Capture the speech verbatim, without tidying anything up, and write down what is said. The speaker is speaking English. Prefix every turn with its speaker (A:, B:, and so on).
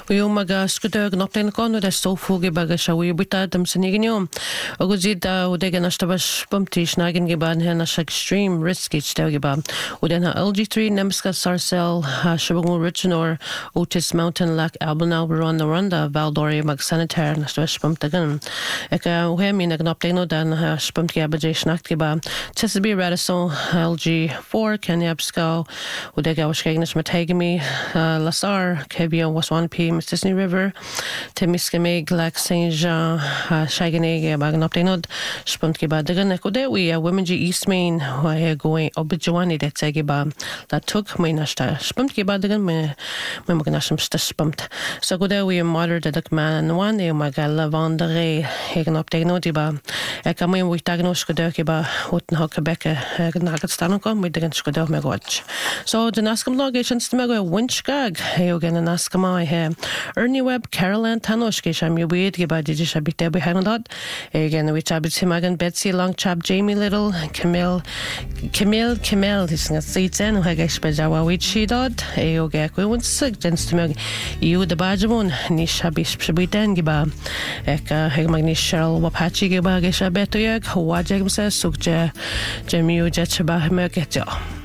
A: Uyo maga skudag nopten kon da sofuge baga shawi buta dam sinignyo. Oguzid da udega nashtabash bumti shnagin geban hen ash extreme risky stawgiba. Uden ha L G three nemska sarcel ha shabangu richnor Otis Mountain Lac Albana Baron Ronda Valdoria mag sanitaire nashtabash bumtagan. Eka uhemi nag nopteno dan ha spumti abajay shnaktiba. Chesabi radison L G four Kenyabsko udega washkagnish matagami Lasar Kebio Waswan P Mississippi River Temiskamig Lac Saint Jean Shaganeg bag noptenod spuntki ba dagan ekode we a women g East Main who going obijwani that sagiba that took my nashta spuntki ba dagan me me magnasham sta spunt so gode we modern that man one day maga lavandere hegen optenod ba ekam we tagnos gode ba utn ha Quebec nagat stanoko with dagan skode me goch so the naskam logations to me go winchgag heogen naskama he Ernie Webb, Caroline Tanoshki, Sham you weird, Giba Digisha Bite behind that. Again, which Abit Himagan, Betsy Longchap, Jamie Little, Camille, Camille, Camille, this is seats and Hagash Bajawa, which she did. Eogak, we won't sick, gents to me. You the Bajamon, Nishabish Shabitan Giba, Eka, Hegmagnish Cheryl, Wapachi Giba, Gesha Betoyak, Wajam says, Sukja, Jemu Jetchaba, Merketjo.